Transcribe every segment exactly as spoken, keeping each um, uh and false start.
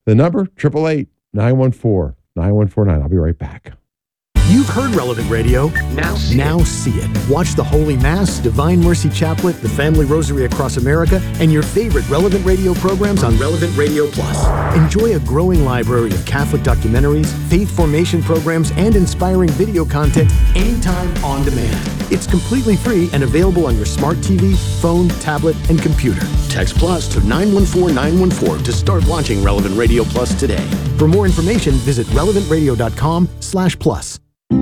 The number, eight eight eight, nine one four, nine one four nine. I'll be right back. You've heard Relevant Radio. Now see, now see it. Watch the Holy Mass, Divine Mercy Chaplet, the Family Rosary Across America, and your favorite Relevant Radio programs on Relevant Radio Plus. Enjoy a growing library of Catholic documentaries, faith formation programs, and inspiring video content anytime on demand. It's completely free and available on your smart T V, phone, tablet, and computer. Text Plus to nine one four nine one four to start watching Relevant Radio Plus today. For more information, visit relevant radio dot com slash plus.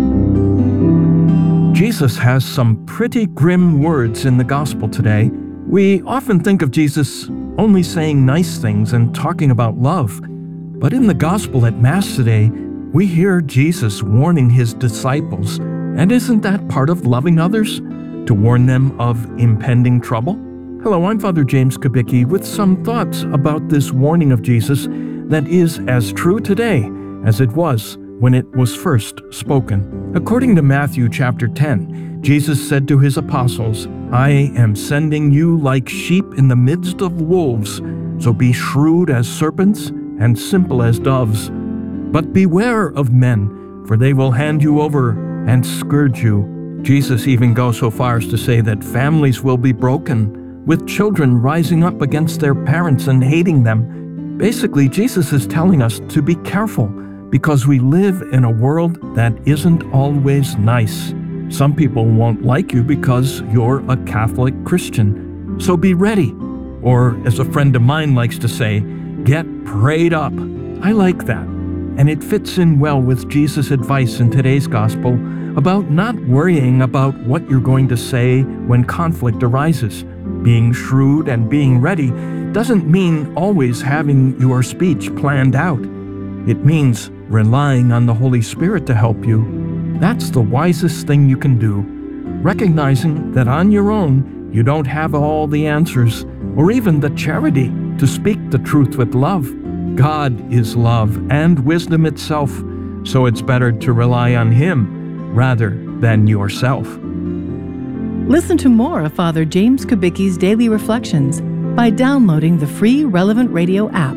Jesus has some pretty grim words in the gospel today. We often think of Jesus only saying nice things and talking about love. But in the gospel at Mass today, we hear Jesus warning his disciples. And isn't that part of loving others? To warn them of impending trouble? Hello, I'm Father James Kubicki with some thoughts about this warning of Jesus that is as true today as it was when it was first spoken. According to Matthew chapter ten, Jesus said to his apostles, I am sending you like sheep in the midst of wolves, so be shrewd as serpents and simple as doves. But beware of men, for they will hand you over and scourge you. Jesus even goes so far as to say that families will be broken, with children rising up against their parents and hating them. Basically, Jesus is telling us to be careful, because we live in a world that isn't always nice. Some people won't like you because you're a Catholic Christian. So be ready. Or, as a friend of mine likes to say, get prayed up. I like that. And it fits in well with Jesus' advice in today's gospel about not worrying about what you're going to say when conflict arises. Being shrewd and being ready doesn't mean always having your speech planned out. It means relying on the Holy Spirit to help you. That's the wisest thing you can do. Recognizing that on your own, you don't have all the answers or even the charity to speak the truth with love. God is love and wisdom itself, so it's better to rely on Him rather than yourself. Listen to more of Father James Kubicki's Daily Reflections by downloading the free Relevant Radio app.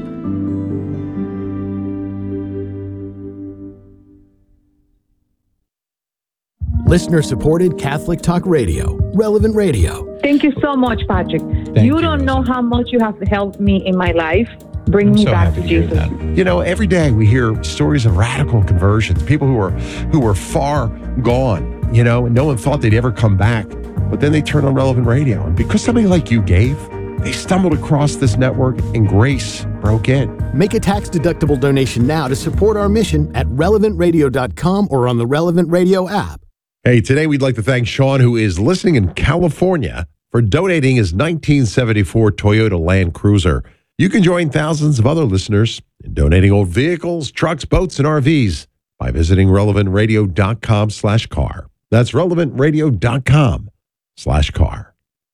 Listener-supported Catholic Talk Radio, Relevant Radio. Thank you so much, Patrick. Thank you you, don't Rosa. know how much you have helped me in my life. Bring I'm me so back happy to hear Jesus. that. You know, every day we hear stories of radical conversions, people who are who were far gone, you know, and no one thought they'd ever come back. But then they turned on Relevant Radio. And because somebody like you gave, they stumbled across this network and grace broke in. Make a tax-deductible donation now to support our mission at relevant radio dot com or on the Relevant Radio app. Hey, today we'd like to thank Sean, who is listening in California, for donating his nineteen seventy-four Toyota Land Cruiser. You can join thousands of other listeners in donating old vehicles, trucks, boats, and R Vs by visiting relevant radio dot com slash car. That's relevant radio dot com slash car.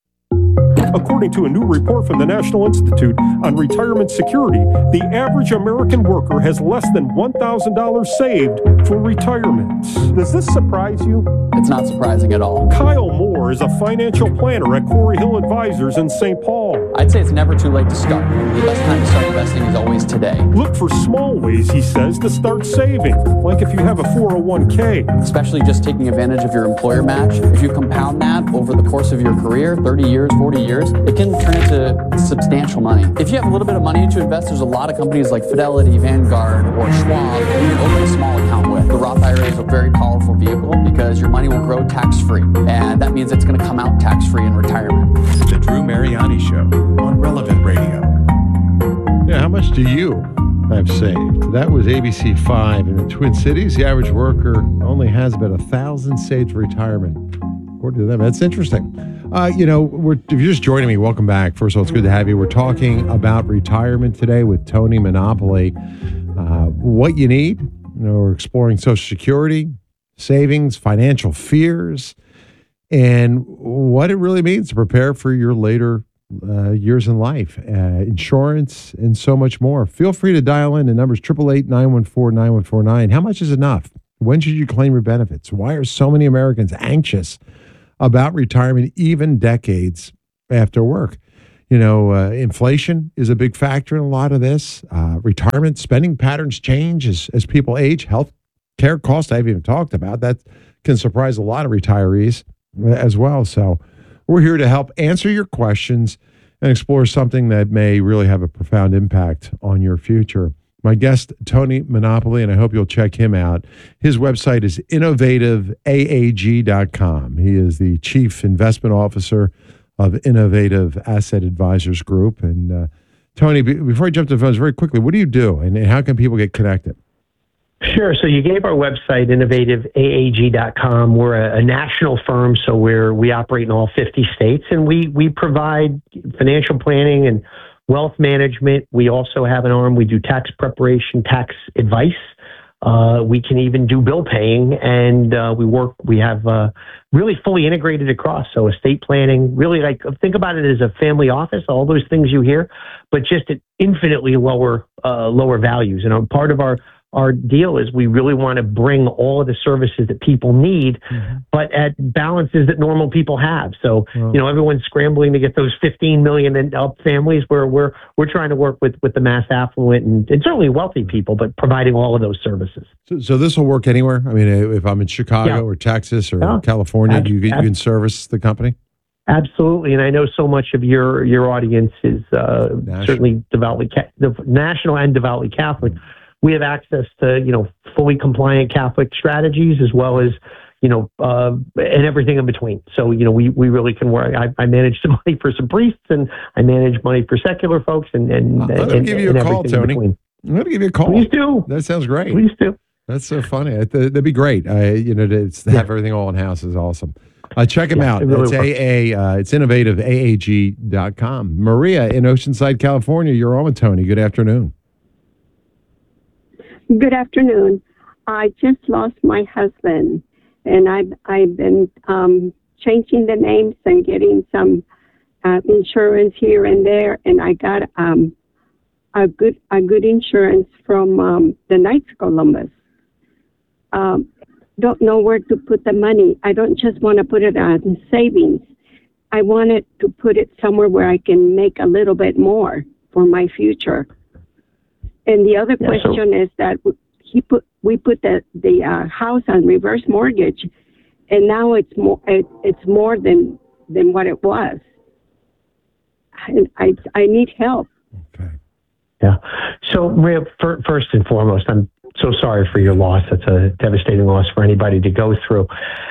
According to a new report from the National Institute on Retirement Security, the average American worker has less than one thousand dollars saved for retirement. Does this surprise you? It's not surprising at all. Kyle Moore is a financial planner at Corey Hill Advisors in Saint Paul. I'd say it's never too late to start. The best time to start investing is always today. Look for small ways, he says, to start saving, like if you have a four oh one k. Especially just taking advantage of your employer match. If you compound that over the course of your career, thirty years, forty years, it can turn into substantial money. If you have a little bit of money to invest, there's a lot of companies like Fidelity, Vanguard, or Schwab you can open a small account with. The Roth I R A is a very powerful vehicle because your money will grow tax-free, and that means it's going to come out tax-free in retirement. The Drew Mariani Show on Relevant Radio. Yeah, how much do you have saved? That was A B C five. In the Twin Cities, the average worker only has about a thousand saved for retirement. According to them, that's interesting. Uh, you know, we're, if you're just joining me, welcome back. First of all, it's good to have you. We're talking about retirement today with Tony Monopoly. Uh, what you need, you know, we're exploring Social Security, savings, financial fears, and what it really means to prepare for your later uh, years in life, uh, insurance, and so much more. Feel free to dial in. The number is eight eight eight, nine one four, nine one four nine. How much is enough? When should you claim your benefits? Why are so many Americans anxious about retirement even decades after work? You know, uh, inflation is a big factor in a lot of this. Uh, retirement spending patterns change as, as people age. Health care costs, I haven't even talked about. That can surprise a lot of retirees as well. So we're here to help answer your questions and explore something that may really have a profound impact on your future. My guest, Tony Monopoly, and I hope you'll check him out. His website is innovative A A G dot com. He is the Chief Investment Officer of Innovative Asset Advisors Group. And uh, Tony, be, before I jump to the phones, very quickly, what do you do and, and how can people get connected? Sure. So you gave our website, innovative A A G dot com. We're a, a national firm, so we're we operate in all fifty states, and we we provide financial planning and wealth management. We also have an arm. We do tax preparation, tax advice. Uh, we can even do bill paying, and uh, we work. We have uh, really fully integrated across. So estate planning, really like think about it as a family office. All those things you hear, but just at infinitely lower uh, lower values. And part of our Our deal is we really want to bring all of the services that people need, mm-hmm. but at balances that normal people have. So, well, you know, everyone's scrambling to get those fifteen million and up families where we're, we're trying to work with, with the mass affluent and, and certainly wealthy people, but providing all of those services. So, so this will work anywhere? I mean, if I'm in Chicago yeah. or Texas or yeah. California, ab- you, you can service the company? Absolutely, and I know so much of your, your audience is uh, certainly devoutly, ca- national and devoutly Catholic. Mm-hmm. We have access to, you know, fully compliant Catholic strategies as well as, you know, uh, and everything in between. So, you know, we, we really can work. I, I manage some money for some priests and I manage money for secular folks and, and, I'm going to give you a call, Tony. I'm going to give you a call. Please do. That sounds great. Please do. That's so funny. That'd be great. I, you know, to, to have yeah. everything all in house is awesome. Uh, check him yeah, out. It really it's A A. Uh, it's innovative A A G dot com. Maria in Oceanside, California. You're on with Tony. Good afternoon. Good afternoon. I just lost my husband, and I've I've been um, changing the names and getting some uh, insurance here and there, and I got um, a good a good insurance from um, the Knights of Columbus. Um, don't know where to put the money. I don't just want to put it on savings. I wanted to put it somewhere where I can make a little bit more for my future. And the other yeah, question so, is that he put we put the the uh, house on reverse mortgage, and now it's more it, it's more than than what it was. And I I need help. Okay. Yeah. So Maria, for, first and foremost, I'm so sorry for your loss. That's a devastating loss for anybody to go through.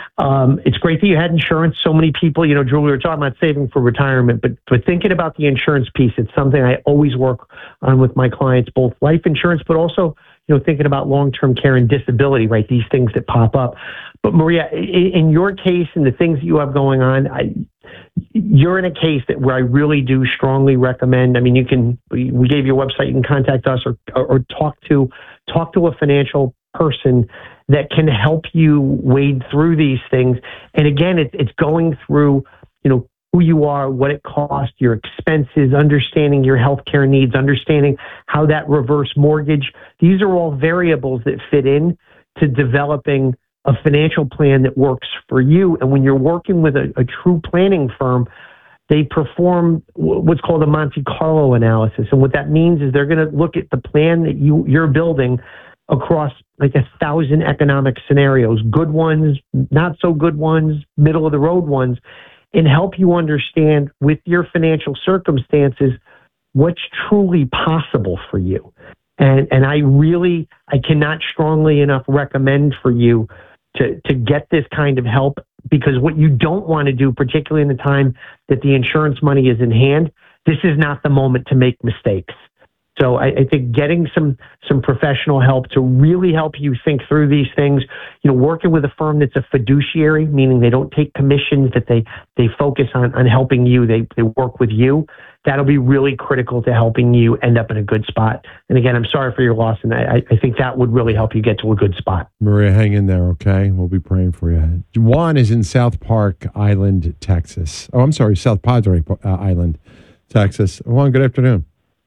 Um, it's great that you had insurance. So many people, you know, Drew, we were talking about saving for retirement, but, but thinking about the insurance piece, it's something I always work on with my clients, both life insurance, but also, you know, thinking about long-term care and disability, right? These things that pop up. But Maria, in, in your case and the things that you have going on, I, you're in a case that where I really do strongly recommend. I mean, you can, we gave you a website, you can contact us or, or, or talk to, talk to a financial person that can help you wade through these things. And again, it's it's going through, you know, who you are, what it costs, your expenses, understanding your healthcare needs, understanding how that reverse mortgage. These are all variables that fit in to developing a financial plan that works for you. And when you're working with a, a true planning firm, they perform what's called a Monte Carlo analysis. And what that means is they're going to look at the plan that you, you're building across like a thousand economic scenarios, good ones, not so good ones, middle of the road ones, and help you understand with your financial circumstances what's truly possible for you. And and I really, I cannot strongly enough recommend for you to, to get this kind of help, because what you don't want to do, particularly in the time that the insurance money is in hand, this is not the moment to make mistakes. So I, I think getting some some professional help to really help you think through these things, you know, working with a firm that's a fiduciary, meaning they don't take commissions, that they they focus on, on helping you, they, they work with you, that'll be really critical to helping you end up in a good spot. And again, I'm sorry for your loss, and I, I think that would really help you get to a good spot. Maria, hang in there, okay? We'll be praying for you. Juan is in South Park Island, Texas. Oh, I'm sorry, South Padre uh, Island, Texas. Juan, good afternoon.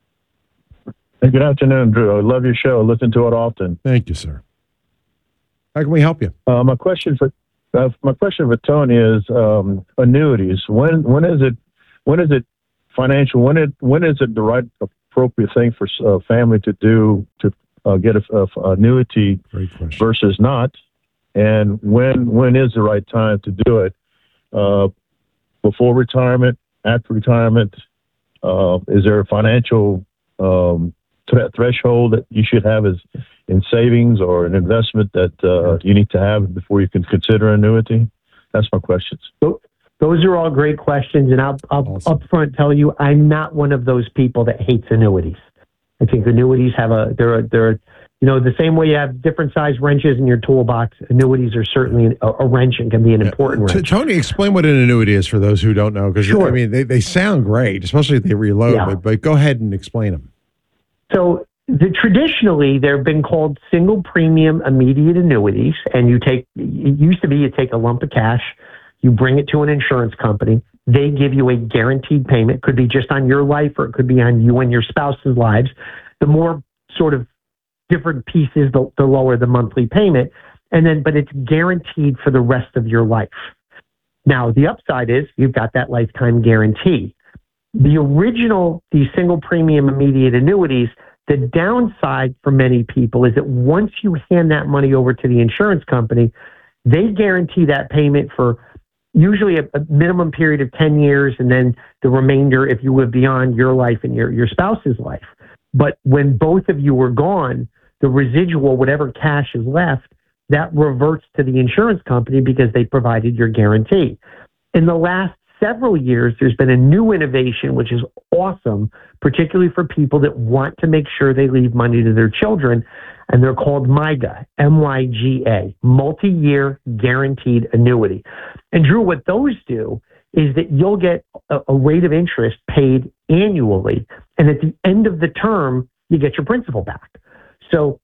Hey, good afternoon, Drew. I love your show. I listen to it often. Thank you, sir. How can we help you? Uh, my question for uh, my question for Tony is um, annuities. When when is it when is it financial, when it when is it the right appropriate thing for a family to do to uh, get a, a annuity versus not, and when when is the right time to do it? Uh, before retirement, after retirement, uh, is there a financial um, th- threshold that you should have as in savings or an investment that uh, you need to have before you can consider annuity? That's my questions. Those are all great questions, and I'll, I'll Awesome. upfront tell you, I'm not one of those people that hates annuities. I think annuities have a, they're, a, they're, you know, the same way you have different size wrenches in your toolbox, annuities are certainly a, a wrench and can be an important T- wrench. Tony, explain what an annuity is for those who don't know, because Sure. I mean they, they sound great, especially if they reload. Yeah. But, but go ahead and explain them. So the, traditionally, they've been called single premium immediate annuities, and you take, it used to be you take a lump of cash, you bring it to an insurance company, they give you a guaranteed payment, could be just on your life or it could be on you and your spouse's lives. The more sort of different pieces, the, the lower the monthly payment, and then, but it's guaranteed for the rest of your life. Now, the upside is you've got that lifetime guarantee. The original, the single premium immediate annuities, the downside for many people is that once you hand that money over to the insurance company, they guarantee that payment for usually a, a minimum period of ten years, and then the remainder if you live beyond your life and your, your spouse's life. But when both of you are gone, the residual, whatever cash is left, that reverts to the insurance company because they provided your guarantee. In the last several years, there's been a new innovation, which is awesome, particularly for people that want to make sure they leave money to their children, and they're called MYGA, M Y G A, Multi-Year Guaranteed Annuity. And Drew, what those do is that you'll get a, a rate of interest paid annually, and at the end of the term, you get your principal back. So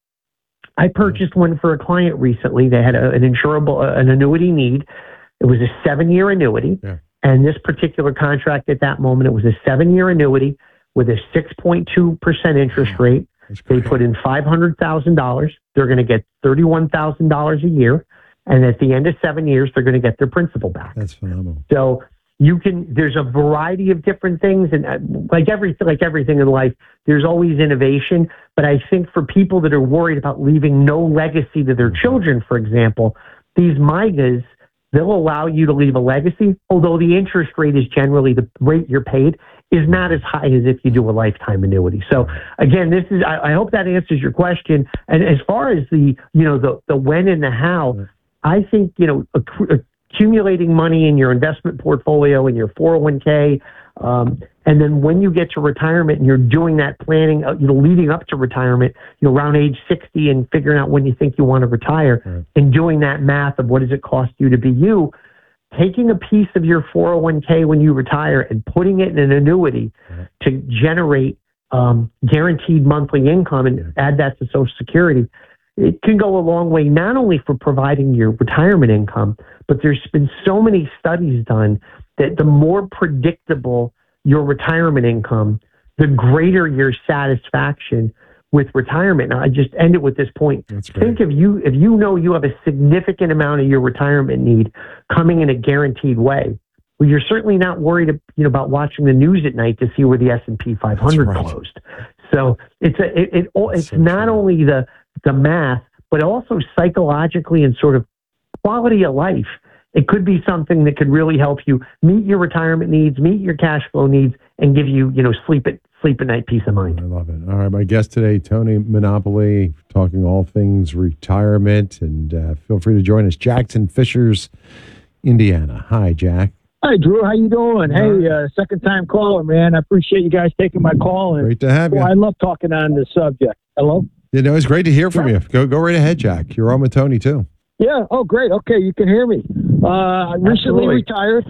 I purchased one for a client recently. They had a, an insurable, uh, an annuity need. It was a seven-year annuity. Yeah. And this particular contract at that moment, it was a seven-year annuity with a six point two percent interest rate. They put in five hundred thousand dollars. They're going to get thirty-one thousand dollars a year. And at the end of seven years, they're going to get their principal back. That's phenomenal. So you can, there's a variety of different things. And uh, like everything, like everything in life, there's always innovation. But I think for people that are worried about leaving no legacy to their children, for example, these MYGAs, they'll allow you to leave a legacy, although the interest rate is generally the rate you're paid is not as high as if you do a lifetime annuity. So again, this is, I, I hope that answers your question. And as far as the, you know, the, the when and the how, I think, you know, acc- accumulating money in your investment portfolio, in your four oh one k, um, and then when you get to retirement and you're doing that planning, uh, you know, leading up to retirement, you know, around age sixty and figuring out when you think you want to retire right. and doing that math of what does it cost you to be you, taking a piece of your four oh one k when you retire and putting it in an annuity right. to generate um, guaranteed monthly income and yeah. add that to Social Security, it can go a long way, not only for providing your retirement income, but there's been so many studies done that the more predictable your retirement income, the greater your satisfaction with retirement. Now, I just end it with this point. That's great. Think if you if you know you have a significant amount of your retirement need coming in a guaranteed way, well, you're certainly not worried, you know, about watching the news at night to see where the S and P five hundred right. closed. So it's a it, it it's so not true. only the the math, but also psychologically and sort of quality of life. It could be something that could really help you meet your retirement needs, meet your cash flow needs, and give you, you know, sleep at sleep at night peace of mind. I love it. All right, my guest today, Tony Monopoly, talking all things retirement, and uh, feel free to join us, Jackson Fishers, Indiana. Hi, Jack. Hi, Drew. How you doing? Hey, uh, second time caller, man. I appreciate you guys taking my call. And, Great to have you. Well, I love talking on this subject. Hello? You know, it's great to hear from you. Go go right ahead, Jack. You're on with Tony, too. Yeah. Oh, great. Okay, you can hear me. Uh, I recently Absolutely. retired.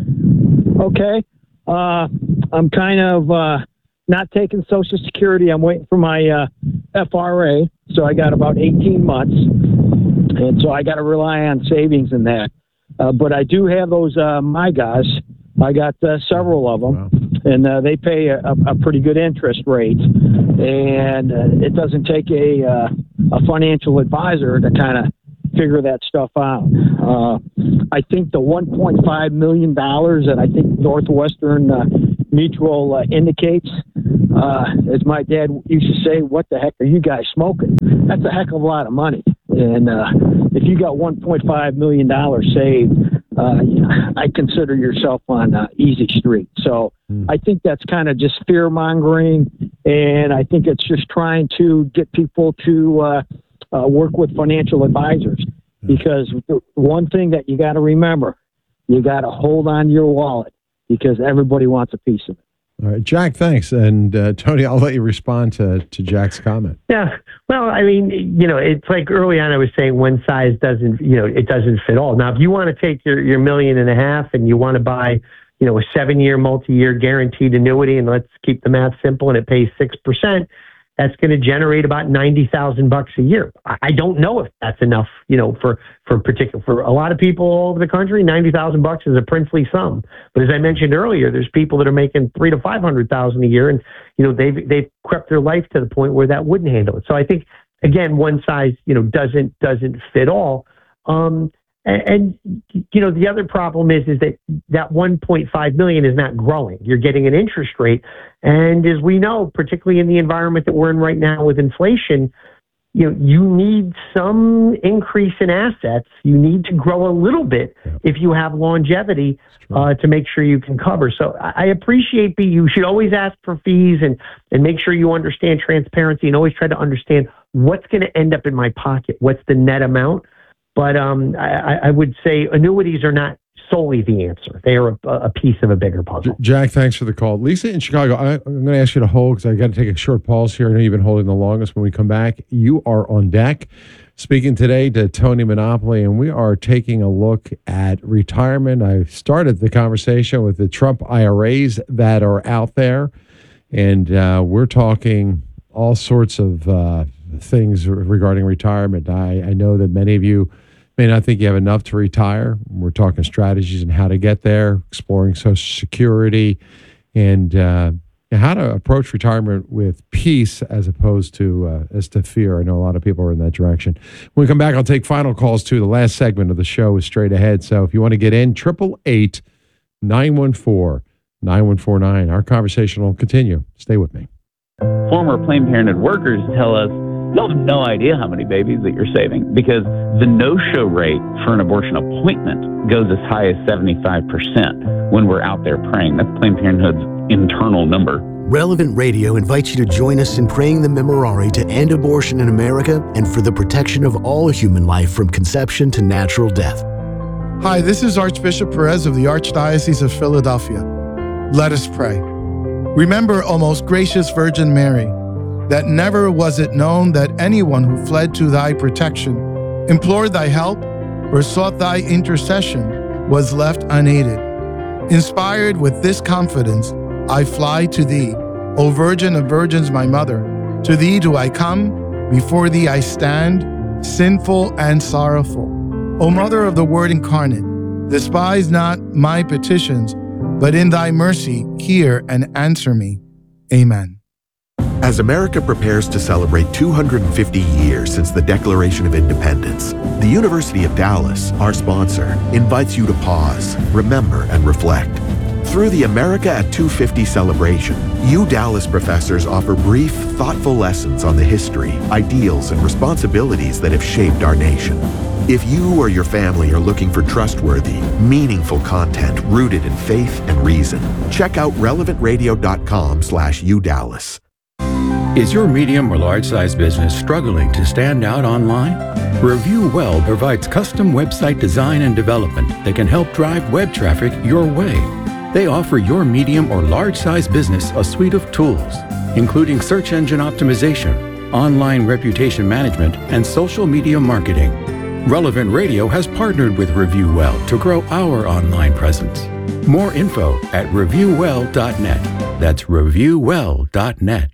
Okay. Uh, I'm kind of uh, not taking Social Security. I'm waiting for my uh, F R A. So I got about eighteen months. And so I got to rely on savings in that. Uh, but I do have those uh, MYGAs. I got uh, several of them. Wow. And uh, they pay a, a pretty good interest rate. And uh, it doesn't take a, uh, a financial advisor to kind of figure that stuff out. Uh, I think the one point five million dollars that I think Northwestern uh, Mutual uh, indicates, uh, as my dad used to say, what the heck are you guys smoking? That's a heck of a lot of money. And uh, if you got one point five million dollars saved, uh, I consider yourself on uh, easy street. So mm. I think that's kind of just fear mongering, and I think it's just trying to get people to uh, uh, work with financial advisors. Because the one thing that you got to remember, you got to hold on to your wallet because everybody wants a piece of it. All right, Jack, thanks. And uh, Tony, I'll let you respond to, to Jack's comment. Yeah. Well, I mean, you know, it's like early on I was saying one size doesn't, you know, it doesn't fit all. Now, if you want to take your, your million and a half and you want to buy, you know, a seven-year, multi-year guaranteed annuity, and let's keep the math simple, and it pays six percent, that's going to generate about ninety thousand bucks a year. I don't know if that's enough, you know, for, for particular, for a lot of people all over the country, ninety thousand bucks is a princely sum. But as I mentioned earlier, there's people that are making three to five hundred thousand a year, and, you know, they've, they've crept their life to the point where that wouldn't handle it. So I think, again, one size, you know, doesn't, doesn't fit all. Um, And, and, you know, the other problem is, is that that one point five million is not growing. You're getting an interest rate. And as we know, particularly in the environment that we're in right now with inflation, you know, you need some increase in assets. You need to grow a little bit if you have longevity uh, to make sure you can cover. So I appreciate the, you should always ask for fees and, and make sure you understand transparency and always try to understand what's going to end up in my pocket. What's the net amount? But um, I, I would say annuities are not solely the answer. They are a, a piece of a bigger puzzle. Jack, thanks for the call. Lisa in Chicago, I, I'm going to ask you to hold because I got to take a short pause here. I know you've been holding the longest. When we come back, you are on deck. Speaking today to Tony Monopoly, and we are taking a look at retirement. I started the conversation with the Trump I R As that are out there, and uh, we're talking all sorts of uh, things regarding retirement. I, I know that many of you may not think you have enough to retire. We're talking strategies and how to get there, exploring Social Security, and uh, how to approach retirement with peace as opposed to uh, as to fear. I know a lot of people are in that direction. When we come back, I'll take final calls too. The last segment of the show is straight ahead. So if you want to get in, triple eight nine one four nine one four nine. Our conversation will continue. Stay with me. Former Planned Parenthood workers tell us, you have no idea how many babies that you're saving because the no-show rate for an abortion appointment goes as high as seventy-five percent when we're out there praying. That's Planned Parenthood's internal number. Relevant Radio invites you to join us in praying the Memorare to end abortion in America and for the protection of all human life from conception to natural death. Hi, this is Archbishop Perez of the Archdiocese of Philadelphia. Let us pray. Remember, O most gracious Virgin Mary, that never was it known that anyone who fled to thy protection, implored thy help, or sought thy intercession was left unaided. Inspired with this confidence, I fly to thee, O Virgin of Virgins, my mother. To thee do I come, before thee I stand, sinful and sorrowful. O Mother of the Word incarnate, despise not my petitions, but in thy mercy hear and answer me. Amen. As America prepares to celebrate two hundred fifty years since the Declaration of Independence, the University of Dallas, our sponsor, invites you to pause, remember, and reflect. Through the America at two fifty celebration, U Dallas professors offer brief, thoughtful lessons on the history, ideals, and responsibilities that have shaped our nation. If you or your family are looking for trustworthy, meaningful content rooted in faith and reason, check out relevant radio dot com slash U Dallas. Is your medium or large-size business struggling to stand out online? Review Well provides custom website design and development that can help drive web traffic your way. They offer your medium or large-size business a suite of tools, including search engine optimization, online reputation management, and social media marketing. Relevant Radio has partnered with Review Well to grow our online presence. More info at review well dot net. That's review well dot net.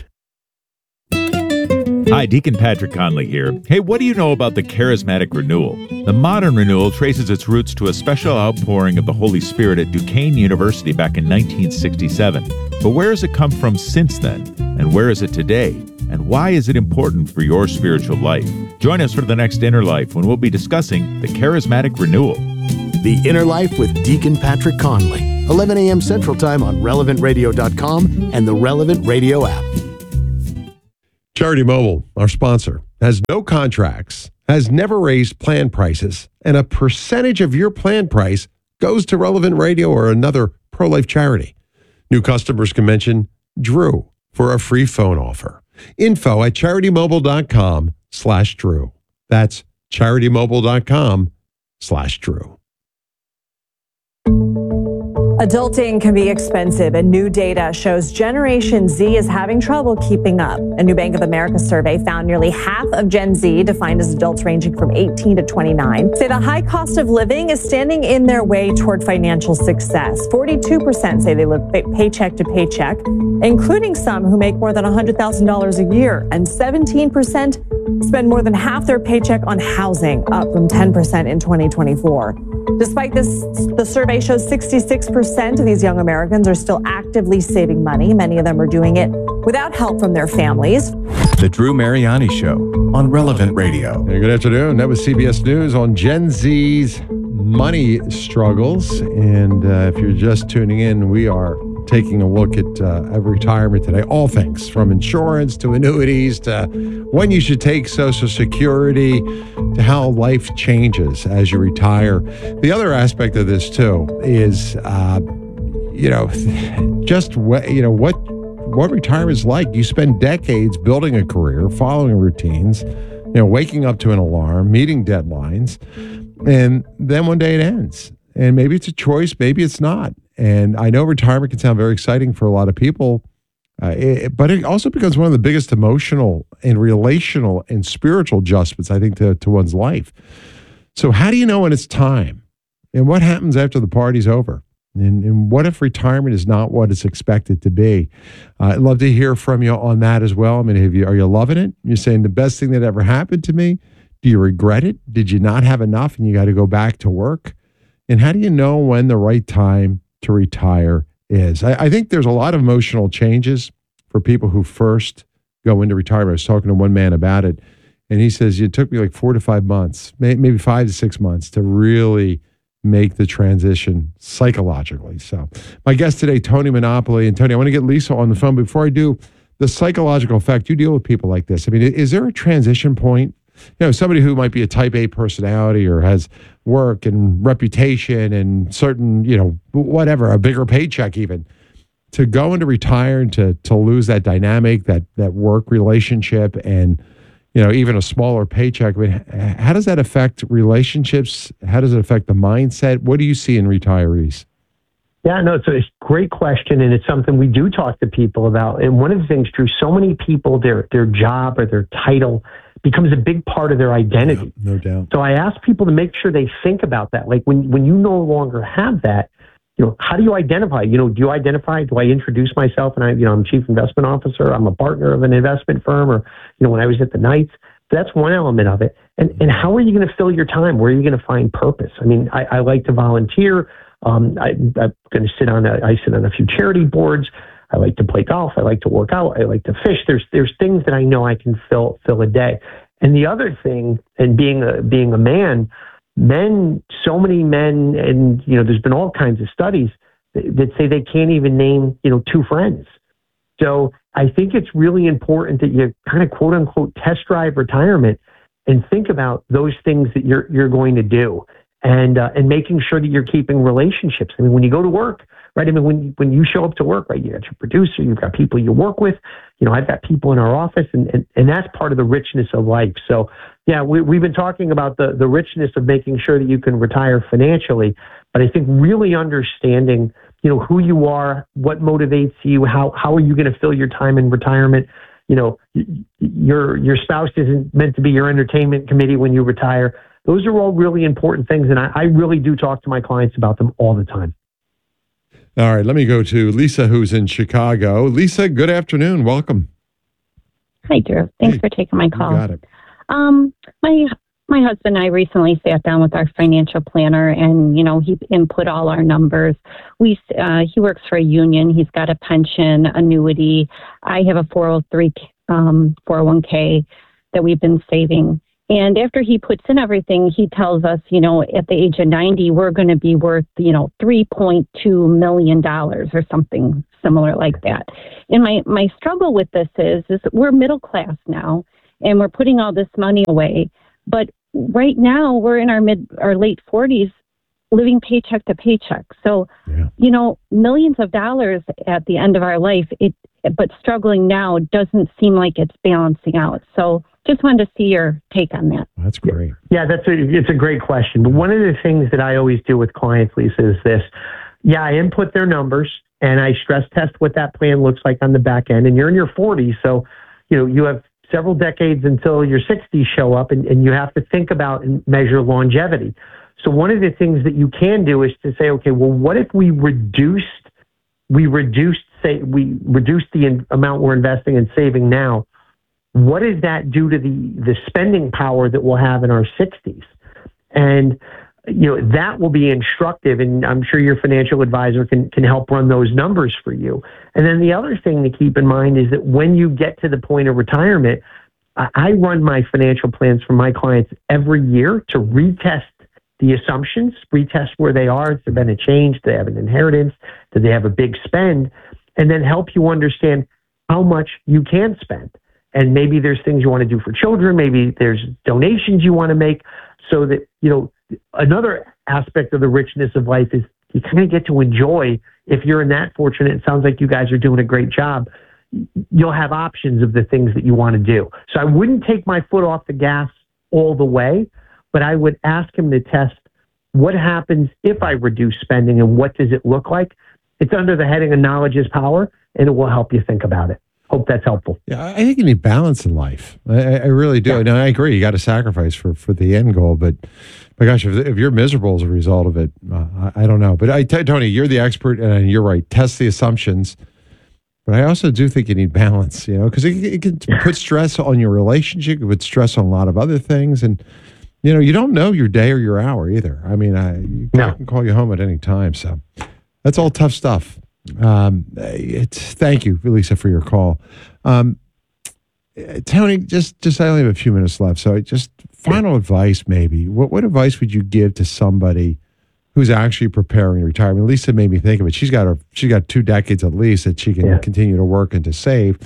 Hi, Deacon Patrick Conley here. Hey, what do you know about the charismatic renewal? The modern renewal traces its roots to a special outpouring of the Holy Spirit at Duquesne University back in nineteen sixty-seven. But where has it come from since then? And where is it today? And why is it important for your spiritual life? Join us for the next Inner Life when we'll be discussing the charismatic renewal. The Inner Life with Deacon Patrick Conley, eleven a.m. Central Time on relevant radio dot com and the Relevant Radio app. Charity Mobile, our sponsor, has no contracts, has never raised plan prices, and a percentage of your plan price goes to Relevant Radio or another pro-life charity. New customers can mention Drew for a free phone offer. Info at charitymobile.com slash Drew. That's charitymobile.com slash Drew. Adulting can be expensive, and new data shows Generation Z is having trouble keeping up. A new Bank of America survey found nearly half of Gen Z, defined as adults ranging from eighteen to twenty-nine, say the high cost of living is standing in their way toward financial success. forty-two percent say they live paycheck to paycheck, including some who make more than one hundred thousand dollars a year, and seventeen percent spend more than half their paycheck on housing, up from ten percent in twenty twenty-four. Despite this, the survey shows sixty-six percent of these young Americans are still actively saving money. Many of them are doing it without help from their families. The Drew Mariani Show on Relevant Radio. Hey, good afternoon. That was C B S News on Gen Z's money struggles. And uh, if you're just tuning in, we are taking a look at uh, retirement today. All things from insurance to annuities to when you should take Social Security to how life changes as you retire. The other aspect of this too is, uh, you know, just what, you know, what, what retirement is like. You spend decades building a career, following routines, you know, waking up to an alarm, meeting deadlines, and then one day it ends. And maybe it's a choice, maybe it's not. And I know retirement can sound very exciting for a lot of people, uh, it, but it also becomes one of the biggest emotional and relational and spiritual adjustments, I think, to, to one's life. So how do you know when it's time? And what happens after the party's over? And, and what if retirement is not what it's expected to be? Uh, I'd love to hear from you on that as well. I mean, have you, are you loving it? You're saying the best thing that ever happened to me? Do you regret it? Did you not have enough and you got to go back to work? And how do you know when the right time to retire is? I, I think there's a lot of emotional changes for people who first go into retirement. I was talking to one man about it, and he says it took me like four to five months, may, maybe five to six months to really make the transition psychologically. So my guest today, Tony Monopoly. And Tony, I want to get Lisa on the phone. Before I do, the psychological effect, you deal with people like this. I mean, is there a transition point? You know, somebody who might be a type A personality or has work and reputation and certain, you know, whatever, a bigger paycheck even, to go into retire and to to lose that dynamic, that that work relationship and, you know, even a smaller paycheck. I mean, how does that affect relationships? How does it affect the mindset? What do you see in retirees? Yeah, no, it's a great question, and it's something we do talk to people about. And one of the things, Drew, so many people, their their job or their title becomes a big part of their identity. Yeah, no doubt. So I ask people to make sure they think about that. Like when, when you no longer have that, you know, how do you identify? You know, do you identify, do I introduce myself and I, you know, I'm chief investment officer, I'm a partner of an investment firm, or, you know, when I was at the Knights, that's one element of it. And, and how are you going to fill your time? Where are you going to find purpose? I mean, I, I like to volunteer. Um, I, I'm going to sit on a, I sit on a few charity boards. I like to play golf. I like to work out. I like to fish. There's there's things that I know I can fill fill a day. And the other thing, and being a being a man, men, so many men, and you know, there's been all kinds of studies that, that say they can't even name, you know, two friends. So I think it's really important that you kind of quote unquote test drive retirement and think about those things that you're you're going to do, and uh, and making sure that you're keeping relationships. I mean, when you go to work, right? I mean, when when you show up to work, right? You got your producer, you've got people you work with. You know, I've got people in our office, and, and, and that's part of the richness of life. So, yeah, we, we've been talking about the, the richness of making sure that you can retire financially. But I think really understanding, you know, who you are, what motivates you, how how are you going to fill your time in retirement? You know, your your spouse isn't meant to be your entertainment committee when you retire. Those are all really important things, and I, I really do talk to my clients about them all the time. All right, let me go to Lisa, who's in Chicago. Lisa, good afternoon. Welcome. Hi, Drew. Thanks hey, for taking my call. You got it. Um, my my husband and I recently sat down with our financial planner, and you know he input all our numbers. We uh, he works for a union. He's got a pension, annuity. I have a four oh three um, four oh one k that we've been saving. And after he puts in everything, he tells us, you know, at the age of ninety, we're going to be worth, you know, three point two million dollars or something similar like that. And my, my struggle with this is, is we're middle class now, and we're putting all this money away. But right now, we're in our mid our late forties, living paycheck to paycheck. So, yeah. you know, millions of dollars at the end of our life, it but struggling now doesn't seem like it's balancing out. So just wanted to see your take on that. That's great. Yeah, that's a, it's a great question. But one of the things that I always do with clients, Lisa, is this. Yeah, I input their numbers and I stress test what that plan looks like on the back end. And you're in your forties, so you know you have several decades until your sixties show up, and, and you have to think about and measure longevity. So one of the things that you can do is to say, okay, well, what if we reduced, we reduced, say, we reduced the in, amount we're investing and saving now? What does that do to the, the spending power that we'll have in our sixties? And, you know, that will be instructive, and I'm sure your financial advisor can, can help run those numbers for you. And then the other thing to keep in mind is that when you get to the point of retirement, I, I run my financial plans for my clients every year to retest the assumptions, retest where they are. Has there been a change? Do they have an inheritance? Do they have a big spend? And then help you understand how much you can spend. And maybe there's things you want to do for children. Maybe there's donations you want to make, so that, you know, another aspect of the richness of life is you kind of get to enjoy. If you're in that fortunate, it sounds like you guys are doing a great job, you'll have options of the things that you want to do. So I wouldn't take my foot off the gas all the way, but I would ask him to test what happens if I reduce spending and what does it look like. It's under the heading of knowledge is power, and it will help you think about it. Hope that's helpful. Yeah, I think you need balance in life. I, I really do. Yeah. Now, I agree. You got to sacrifice for, for the end goal, but my gosh, if, if you're miserable as a result of it, uh, I, I don't know. But I, Tony, you're the expert, and you're right. Test the assumptions. But I also do think you need balance, you know, because it, it can put stress on your relationship. It would stress on a lot of other things. And, you know, you don't know your day or your hour either. I mean, I, no. I can call you home at any time. So that's all tough stuff. Um, it's, thank you, Lisa, for your call. Um, Tony, just, just, I only have a few minutes left. So just final yeah. advice, maybe. What, what advice would you give to somebody who's actually preparing retirement? Lisa made me think of it. She's got her, she's got two decades at least that she can yeah. continue to work and to save.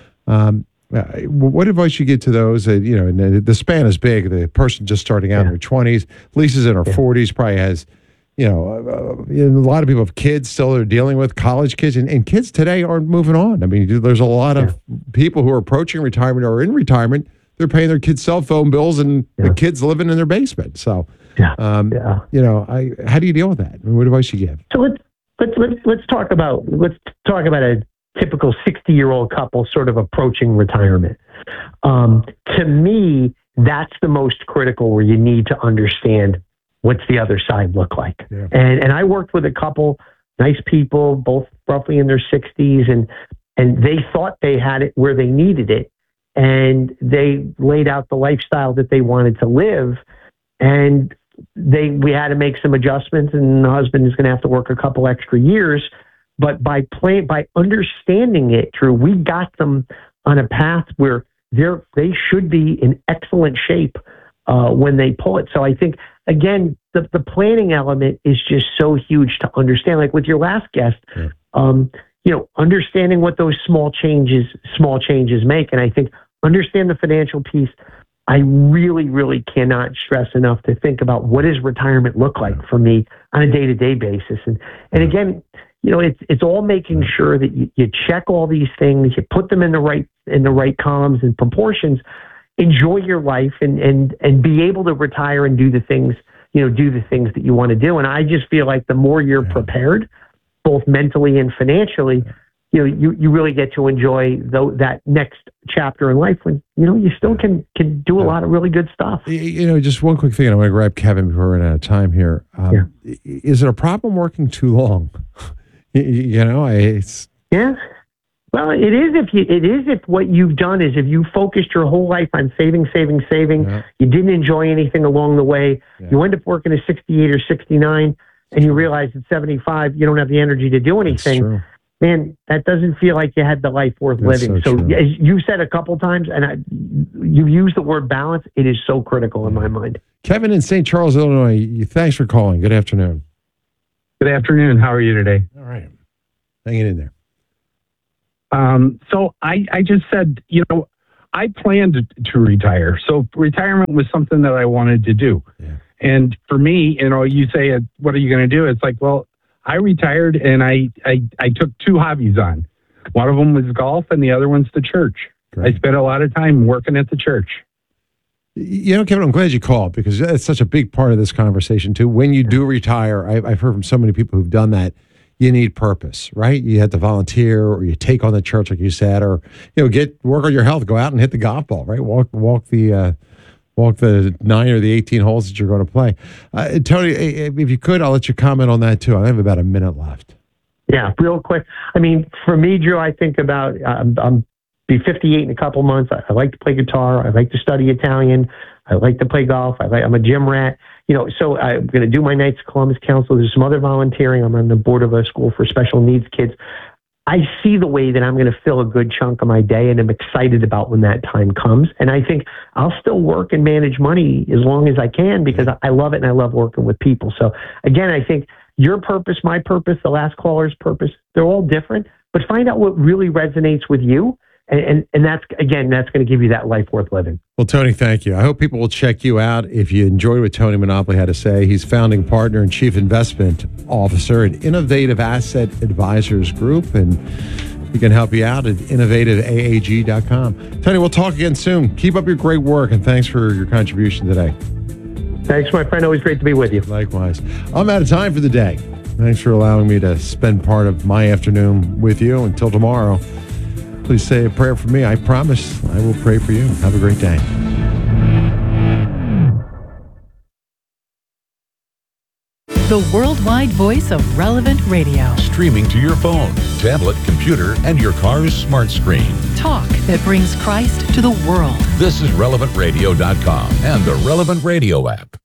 Um, what advice you give to those that, you know, and the span is big. The person just starting out yeah. in their twenties, Lisa's in her yeah. forties, probably has, you know, uh, a lot of people have kids still they're dealing with, college kids, and, and kids today aren't moving on. I mean, there's a lot of yeah. people who are approaching retirement or in retirement. They're paying their kids' cell phone bills, and yeah. the kids living in their basement. So, yeah. Um, yeah. you know, I how do you deal with that? I mean, what advice you give? So let's let's let's let's talk about let's talk about a typical sixty-year-old couple sort of approaching retirement. Um, to me, that's the most critical, where you need to understand what's the other side look like. Yeah. And and I worked with a couple, nice people, both roughly in their sixties, and and they thought they had it where they needed it, and they laid out the lifestyle that they wanted to live, and they we had to make some adjustments, and the husband is going to have to work a couple extra years. But by play, by understanding it, Drew, we got them on a path where they're they should be in excellent shape uh, when they pull it. So I think, again, the, the planning element is just so huge to understand. Like with your last guest, yeah. um, you know, understanding what those small changes, small changes make. And I think understand the financial piece. I really, really cannot stress enough to think about what does retirement look like for me on a day-to-day basis. And and again, you know, it's it's all making sure that you, you check all these things, you put them in the right in the right columns and proportions. Enjoy your life and and and be able to retire and do the things, you know, do the things that you want to do. And I just feel like the more you're prepared, both mentally and financially, you know, you, you really get to enjoy the, that next chapter in life when, you know, you still can can do a lot of really good stuff. You know, just one quick thing, and I want to grab Kevin before we're out of time here. Um, yeah. Is it a problem working too long? You know, it's yeah. Well, it is if you it is if what you've done is if you focused your whole life on saving, saving, saving. Yeah. You didn't enjoy anything along the way. Yeah. You end up working at sixty-eight or sixty-nine, and you realize at seventy-five you don't have the energy to do anything. man, that doesn't feel like you had the life worth That's living. so So, true. as you said a couple times, and I, you used the word balance. It is so critical in my mind. Kevin in Saint Charles, Illinois, you- thanks for calling. Good afternoon. Good afternoon. How are you today? All right. Hanging in there. Um, so I, I just said, you know, I planned to, to retire. So retirement was something that I wanted to do. Yeah. And for me, you know, you say, uh, what are you going to do? It's like, well, I retired and I, I, I took two hobbies on. One of them was golf and the other one's the church. Great. I spent a lot of time working at the church. You know, Kevin, I'm glad you called because it's such a big part of this conversation, too. When you do retire, I've, I've heard from so many people who've done that, you need purpose, right? You have to volunteer or you take on the church, like you said, or, you know, get work on your health, go out and hit the golf ball, right? Walk walk the uh, walk the nine or the eighteen holes that you're going to play. Uh, Tony, if you could, I'll let you comment on that, too. I have about a minute left. Yeah, real quick. I mean, for me, Drew, I think about I'm, I'm be fifty-eight in a couple months. I, I like to play guitar. I like to study Italian. I like to play golf. I like, I'm a gym rat. You know, so I'm going to do my Knights of Columbus Council. There's some other volunteering. I'm on the board of a school for special needs kids. I see the way that I'm going to fill a good chunk of my day, and I'm excited about when that time comes. And I think I'll still work and manage money as long as I can because I love it and I love working with people. So again, I think your purpose, my purpose, the last caller's purpose, they're all different, but find out what really resonates with you. And, and, and that's, again, that's going to give you that life worth living. Well, Tony, thank you. I hope people will check you out. If you enjoyed what Tony Monopoly had to say, he's founding partner and chief investment officer at Innovative Asset Advisors Group, and he can help you out at innovative A A G dot com. Tony, we'll talk again soon. Keep up your great work, and thanks for your contribution today. Thanks, my friend. Always great to be with you. Likewise. I'm out of time for the day. Thanks for allowing me to spend part of my afternoon with you. Until tomorrow, please say a prayer for me. I promise I will pray for you. Have a great day. The worldwide voice of Relevant Radio. Streaming to your phone, tablet, computer, and your car's smart screen. Talk that brings Christ to the world. This is relevant radio dot com and the Relevant Radio app.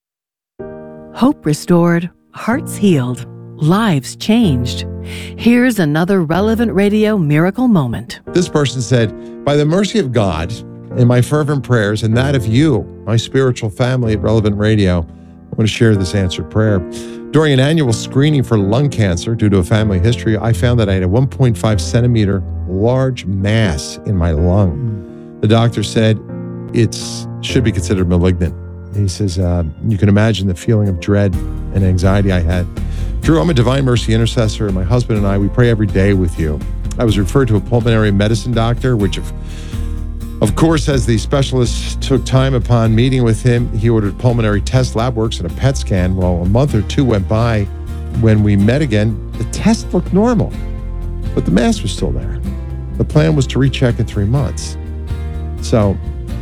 Hope restored, hearts healed, lives changed. Here's another Relevant Radio miracle moment. This person said, by the mercy of God and my fervent prayers and that of you, my spiritual family at Relevant Radio, I want to share this answered prayer. During an annual screening for lung cancer due to a family history, I found that I had a one point five centimeter large mass in my lung. The doctor said it should be considered malignant. He says, uh, you can imagine the feeling of dread and anxiety I had. Drew, I'm a Divine Mercy intercessor, and my husband and I, we pray every day with you. I was referred to a pulmonary medicine doctor, which of, of course, as the specialist took time upon meeting with him, he ordered pulmonary test, lab works, and a P E T scan. Well, a month or two went by. When we met again, the test looked normal, but the mass was still there. The plan was to recheck in three months. So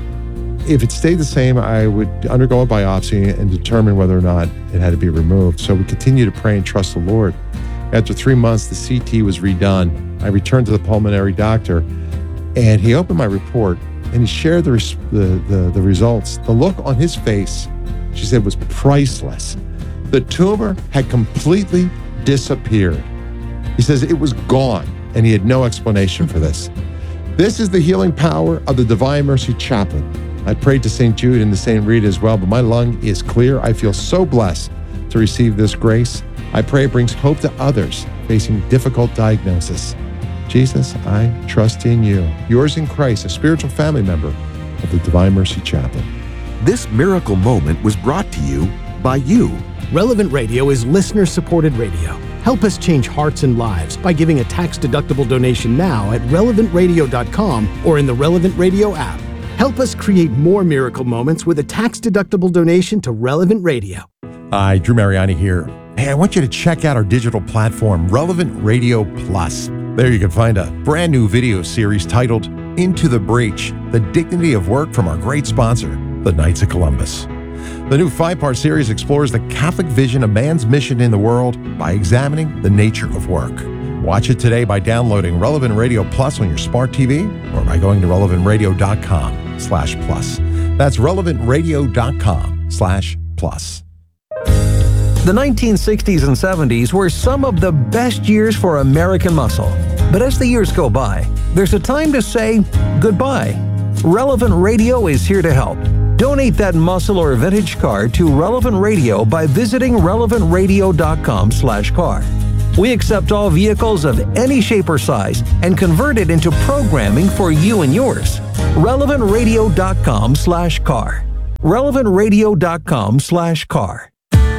if it stayed the same, I would undergo a biopsy and determine whether or not it had to be removed. So we continue to pray and trust the Lord. After three months, the C T was redone. I returned to the pulmonary doctor, and he opened my report, and he shared the, res- the, the, the results. The look on his face, she said, was priceless. The tumor had completely disappeared. He says it was gone, and he had no explanation for this. This is the healing power of the Divine Mercy Chaplain. I prayed to Saint Jude and to Saint Rita as well, but my lung is clear. I feel so blessed to receive this grace. I pray it brings hope to others facing difficult diagnosis. Jesus, I trust in you. Yours in Christ, a spiritual family member of the Divine Mercy Chaplain. This miracle moment was brought to you by you. Relevant Radio is listener-supported radio. Help us change hearts and lives by giving a tax-deductible donation now at relevant radio dot com or in the Relevant Radio app. Help us create more miracle moments with a tax-deductible donation to Relevant Radio. Hi, Drew Mariani here. Hey, I want you to check out our digital platform, Relevant Radio Plus. There you can find a brand new video series titled Into the Breach, The Dignity of Work from our great sponsor, the Knights of Columbus. The new five-part series explores the Catholic vision of man's mission in the world by examining the nature of work. Watch it today by downloading Relevant Radio Plus on your smart T V or by going to relevant radio dot com slash plus. That's relevant radio dot com slash plus. The nineteen sixties and seventies were some of the best years for American muscle. But as the years go by, there's a time to say goodbye. Relevant Radio is here to help. Donate that muscle or vintage car to Relevant Radio by visiting relevant radio dot com slash car. We accept all vehicles of any shape or size and convert it into programming for you and yours. relevant radio dot com slash car. relevant radio dot com slash car.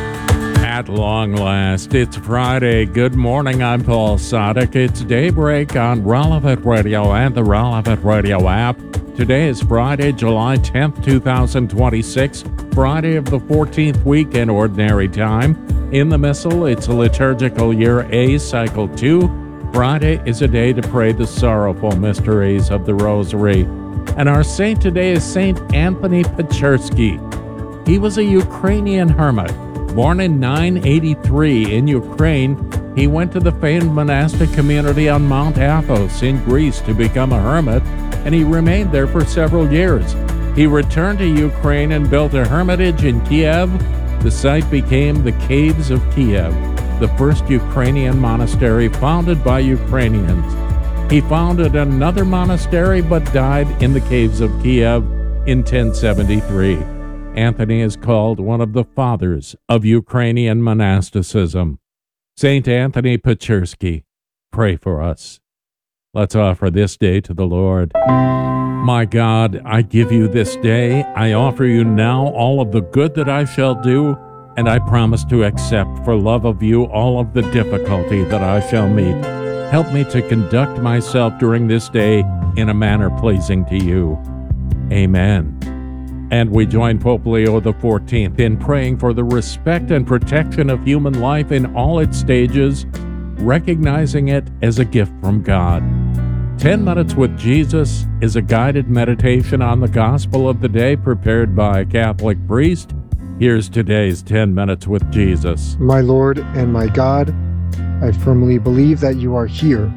At long last, it's Friday. Good morning, I'm Paul Sadek. It's daybreak on Relevant Radio and the Relevant Radio app. Today is Friday, July tenth, twenty twenty-six, Friday of the fourteenth week in Ordinary Time. In the Missal, it's a liturgical year A, cycle two. Friday is a day to pray the sorrowful mysteries of the Rosary. And our saint today is Saint Anthony Pechersky. He was a Ukrainian hermit. Born in nine eighty-three in Ukraine, he went to the famed monastic community on Mount Athos in Greece to become a hermit, and he remained there for several years. He returned to Ukraine and built a hermitage in Kiev. The site became the Caves of Kiev, the first Ukrainian monastery founded by Ukrainians. He founded another monastery but died in the Caves of Kiev in ten seventy-three. Anthony is called one of the fathers of Ukrainian monasticism. Saint Anthony Pechersky, pray for us. Let's offer this day to the Lord. My God, I give you this day. I offer you now all of the good that I shall do, and I promise to accept for love of you all of the difficulty that I shall meet. Help me to conduct myself during this day in a manner pleasing to you. Amen. And we join Pope Leo the fourteenth in praying for the respect and protection of human life in all its stages, recognizing it as a gift from God. Ten Minutes with Jesus is a guided meditation on the gospel of the day prepared by a Catholic priest. Here's today's Ten Minutes with Jesus. My Lord and my God, I firmly believe that you are here,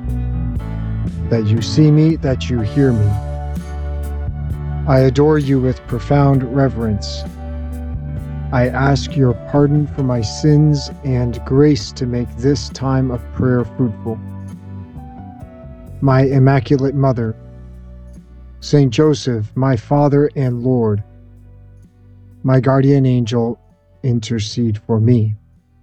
that you see me, that you hear me. I adore you with profound reverence. I ask your pardon for my sins and grace to make this time of prayer fruitful. My Immaculate Mother, Saint Joseph, my Father and Lord, my guardian angel, intercede for me.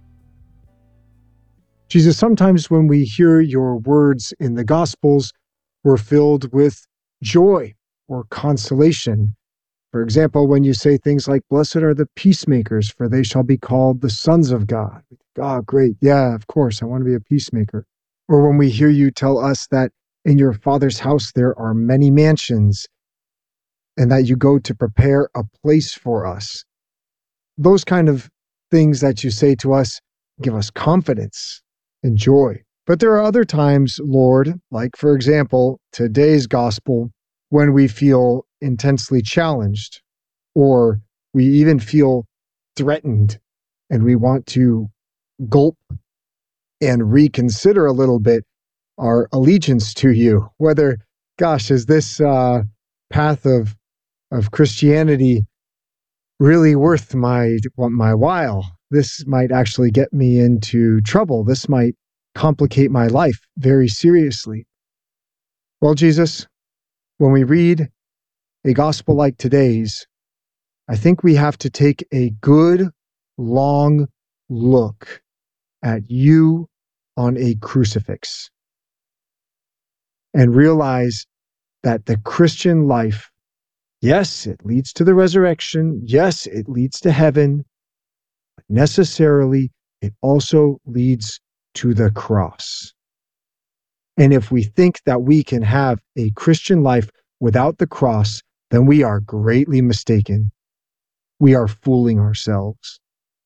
Jesus, sometimes when we hear your words in the Gospels, we're filled with joy or consolation. For example, when you say things like, "Blessed are the peacemakers, for they shall be called the sons of God." Oh, great. Yeah, of course, I want to be a peacemaker. Or when we hear you tell us that in your Father's house there are many mansions, and that you go to prepare a place for us. Those kind of things that you say to us give us confidence and joy. But there are other times, Lord, like for example, today's gospel, when we feel intensely challenged, or we even feel threatened, and we want to gulp and reconsider a little bit our allegiance to you. Whether, gosh, is this uh, path of of Christianity really worth my my while? This might actually get me into trouble. This might complicate my life very seriously. Well, Jesus, when we read a gospel like today's, I think we have to take a good, long look at you on a crucifix and realize that the Christian life, yes, it leads to the resurrection. Yes, it leads to heaven. But necessarily, it also leads to the cross. And if we think that we can have a Christian life without the cross, then we are greatly mistaken. We are fooling ourselves.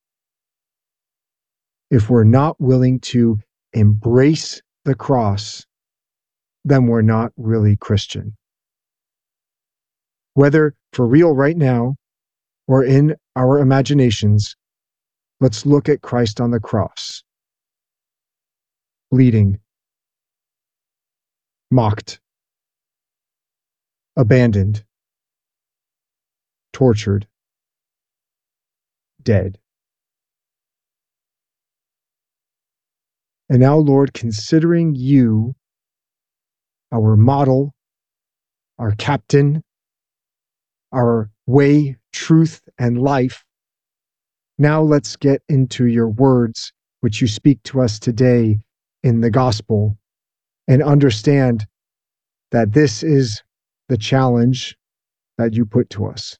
If we're not willing to embrace the cross, then we're not really Christian. Whether for real right now or in our imaginations, let's look at Christ on the cross, bleeding, mocked, abandoned, tortured, dead. And now, Lord, considering you, our model, our captain, our way, truth, and life, now let's get into your words, which you speak to us today in the gospel, and understand that this is the challenge that you put to us.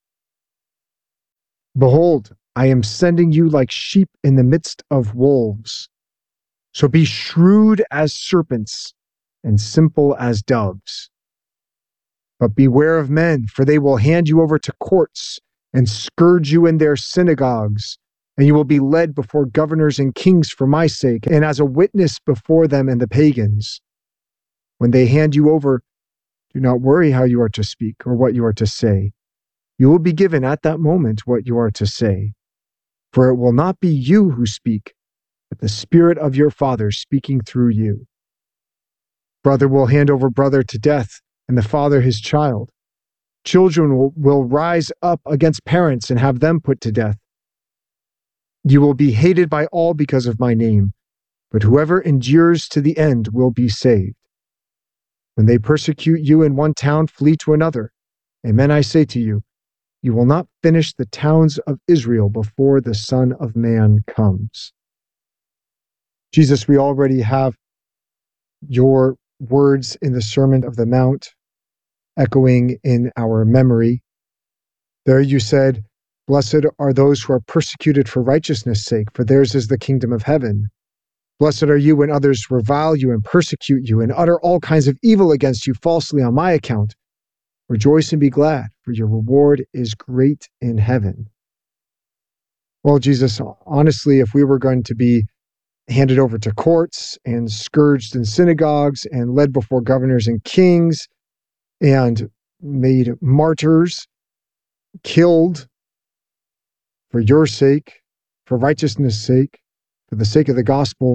Behold, I am sending you like sheep in the midst of wolves. So be shrewd as serpents and simple as doves. But beware of men, for they will hand you over to courts and scourge you in their synagogues, and you will be led before governors and kings for my sake, and as a witness before them and the pagans. When they hand you over, do not worry how you are to speak or what you are to say. You will be given at that moment what you are to say. For it will not be you who speak, but the Spirit of your Father speaking through you. Brother will hand over brother to death, and the father his child. Children will, will rise up against parents and have them put to death. You will be hated by all because of my name, but whoever endures to the end will be saved. When they persecute you in one town, flee to another. Amen, I say to you, you will not finish the towns of Israel before the Son of Man comes. Jesus, we already have your words in the Sermon of the Mount echoing in our memory. There you said, blessed are those who are persecuted for righteousness' sake, for theirs is the kingdom of heaven. Blessed are you when others revile you and persecute you and utter all kinds of evil against you falsely on my account. Rejoice and be glad, for your reward is great in heaven. Well, Jesus, honestly, if we were going to be handed over to courts and scourged in synagogues and led before governors and kings and made martyrs, killed for your sake, for righteousness' sake, for the sake of the gospel,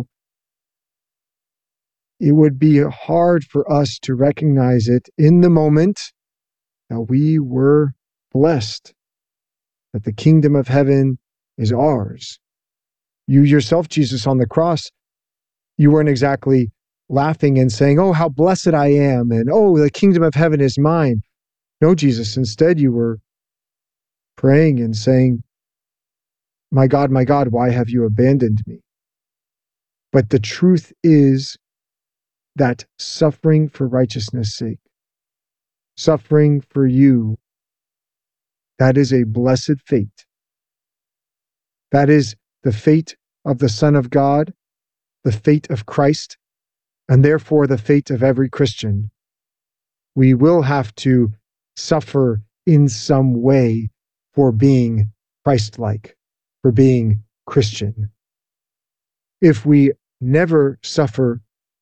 it would be hard for us to recognize it in the moment that we were blessed, that the kingdom of heaven is ours. You yourself, Jesus, on the cross, you weren't exactly laughing and saying, oh, how blessed I am, and oh, the kingdom of heaven is mine. No, Jesus, instead you were praying and saying, my God, my God, why have you abandoned me? But the truth is that suffering for righteousness' sake, suffering for you, that is a blessed fate. That is the fate of the Son of God, the fate of Christ, and therefore the fate of every Christian. We will have to suffer in some way for being Christ-like, for being Christian. If we never suffer,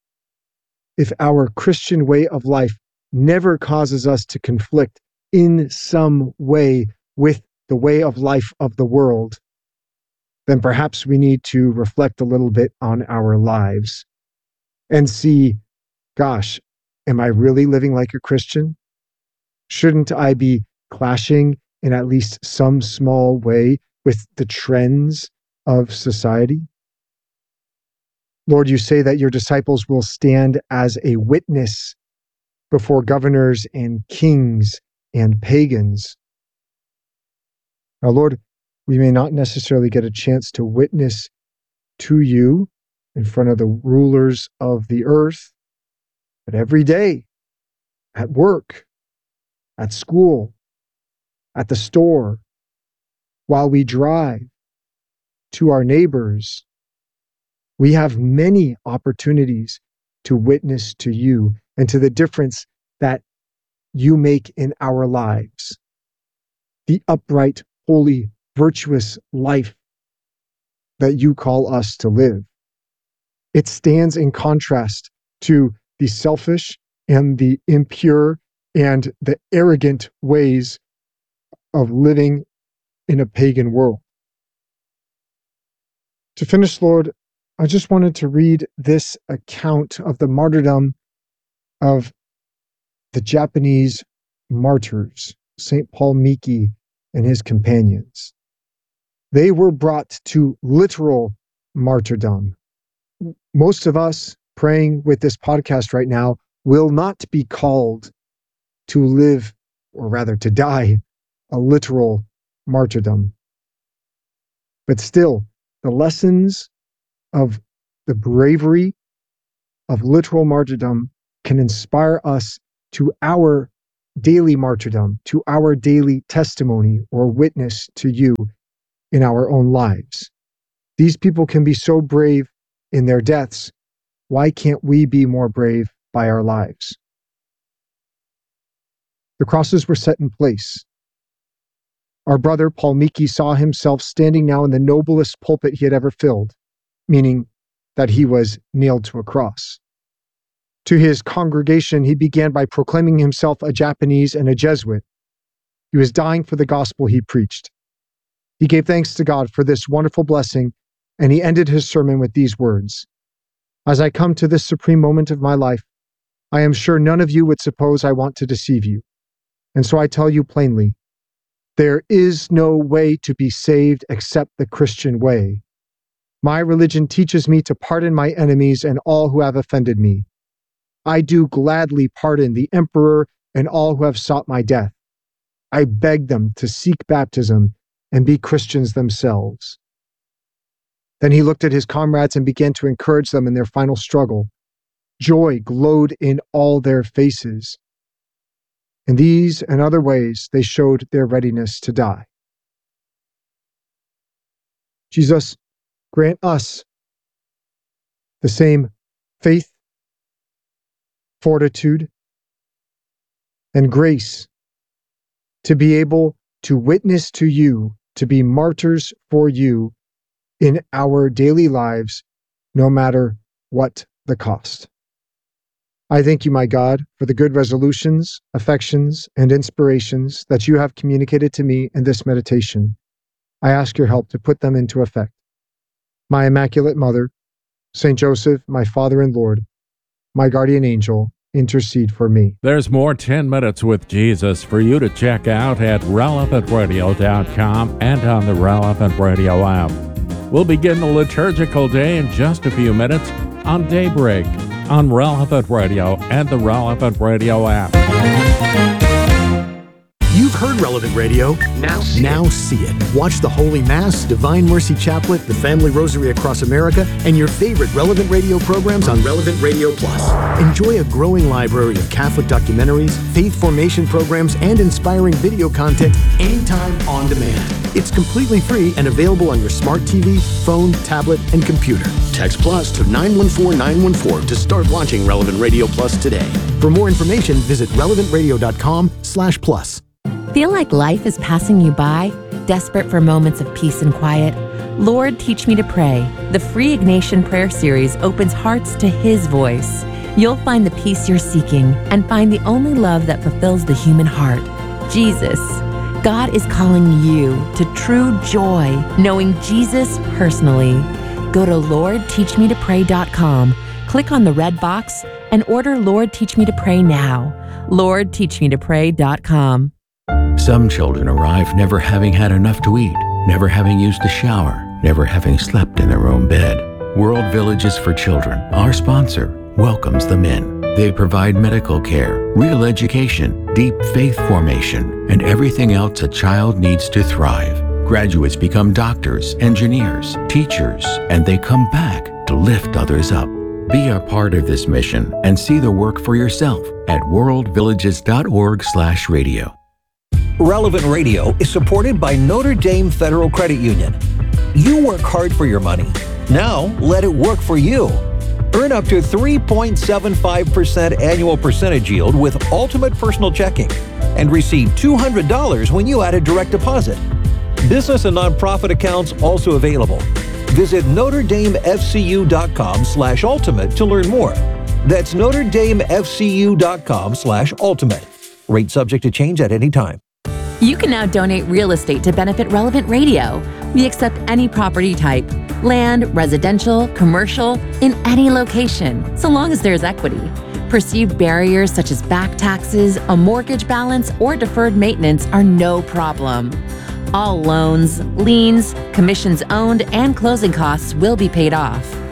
if our Christian way of life never causes us to conflict in some way with the way of life of the world, then perhaps we need to reflect a little bit on our lives and see, gosh, am I really living like a Christian? Shouldn't I be clashing in at least some small way with the trends of society? Lord, you say that your disciples will stand as a witness before governors and kings and pagans. Now, Lord, we may not necessarily get a chance to witness to you in front of the rulers of the earth, but every day, at work, at school, at the store, while we drive, to our neighbors, we have many opportunities to witness to you and to the difference that you make in our lives. The upright, holy, virtuous life that you call us to live. It stands in contrast to the selfish and the impure and the arrogant ways of living in a pagan world. To finish, Lord, I just wanted to read this account of the martyrdom of the Japanese martyrs, Saint Paul Miki and his companions. They were brought to literal martyrdom. most of us praying with this podcast right now will not be called to live, or rather to die, a literal martyrdom. But still, the lessons of the bravery of literal martyrdom can inspire us to our daily martyrdom, to our daily testimony or witness to you in our own lives. These people can be so brave in their deaths. Why can't we be more brave by our lives? The crosses were set in place. Our brother Paul Miki saw himself standing now in the noblest pulpit he had ever filled, meaning that he was nailed to a cross. To his congregation, he began by proclaiming himself a Japanese and a Jesuit. He was dying for the gospel he preached. He gave thanks to God for this wonderful blessing, and he ended his sermon with these words: "As I come to this supreme moment of my life, I am sure none of you would suppose I want to deceive you. And so I tell you plainly, there is no way to be saved except the Christian way. My religion teaches me to pardon my enemies and all who have offended me. I do gladly pardon the emperor and all who have sought my death. I beg them to seek baptism and be Christians themselves." Then he looked at his comrades and began to encourage them in their final struggle. Joy glowed in all their faces. In these and other ways, they showed their readiness to die. Jesus, grant us the same faith, fortitude, and grace to be able to witness to you, to be martyrs for you in our daily lives, no matter what the cost. I thank you, my God, for the good resolutions, affections, and inspirations that you have communicated to me in this meditation. I ask your help to put them into effect. My Immaculate Mother, Saint Joseph, my Father and Lord, my guardian angel, intercede for me. There's more ten minutes with Jesus for you to check out at relevant radio dot com and on the Relevant Radio app. We'll begin the liturgical day in just a few minutes on Daybreak on Relevant Radio and the Relevant Radio app. You've heard Relevant Radio. Now see, now see it. Watch the Holy Mass, Divine Mercy Chaplet, the Family Rosary Across America, and your favorite Relevant Radio programs on Relevant Radio Plus. Enjoy a growing library of Catholic documentaries, faith formation programs, and inspiring video content anytime on demand. It's completely free and available on your smart T V, phone, tablet, and computer. Text Plus to nine one four nine one four to start watching Relevant Radio Plus today. For more information, visit relevant radio dot com slash plus. Feel like life is passing you by? Desperate for moments of peace and quiet? Lord, Teach Me to Pray. The free Ignatian Prayer Series opens hearts to His voice. You'll find the peace you're seeking and find the only love that fulfills the human heart, Jesus. God is calling you to true joy, knowing Jesus personally. Go to lord teach me to pray dot com, click on the red box, and order Lord Teach Me to Pray now. lord teach me to pray dot com. Some children arrive never having had enough to eat, never having used a shower, never having slept in their own bed. World Villages for Children, our sponsor, welcomes them in. They provide medical care, real education, deep faith formation, and everything else a child needs to thrive. Graduates become doctors, engineers, teachers, and they come back to lift others up. Be a part of this mission and see the work for yourself at world villages dot org slash radio. Relevant Radio is supported by Notre Dame Federal Credit Union. You work hard for your money. Now let it work for you. Earn up to three point seven five percent annual percentage yield with Ultimate Personal Checking and receive two hundred dollars when you add a direct deposit. Business and nonprofit accounts also available. Visit notre dame f c u dot com slash ultimate to learn more. That's notre dame f c u dot com slash ultimate. Rate subject to change at any time. You can now donate real estate to benefit Relevant Radio. We accept any property type, land, residential, commercial, in any location, so long as there's equity. Perceived barriers such as back taxes, a mortgage balance, or deferred maintenance are no problem. All loans, liens, commissions owned, and closing costs will be paid off.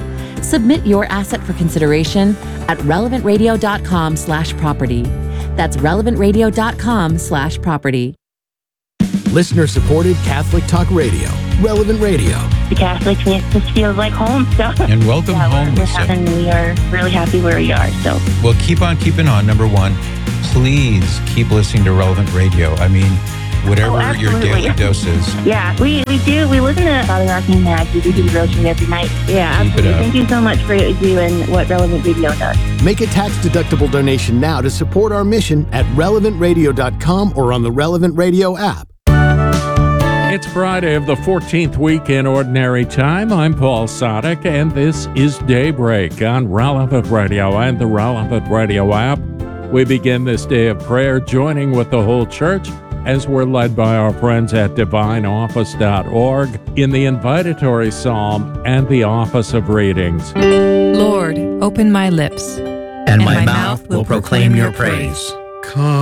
Submit your asset for consideration at relevantradio.com slash property. That's relevantradio.com slash property. Listener-supported Catholic Talk Radio. Relevant Radio. The Catholics makes us feel like home. So And welcome yeah, home, we're, Lisa. And we are really happy where we are. So Well, keep on keeping on. Number one, please keep listening to Relevant Radio. I mean, whatever Oh, your daily dose is. yeah, we, we do. We listen to Father Arcane Mag. We do the rosary every night. Yeah, Keep it absolutely. up. Thank you so much for what you do and what Relevant Radio does. Make a tax-deductible donation now to support our mission at relevant radio dot com or on the Relevant Radio app. It's Friday of the fourteenth week in Ordinary Time. I'm Paul Sadek, and this is Daybreak on Relevant Radio and the Relevant Radio app. We begin this day of prayer joining with the whole church as we're led by our friends at divine office dot org in the invitatory psalm and the office of readings. Lord, open my lips, and, and my, my mouth will proclaim your praise. Come.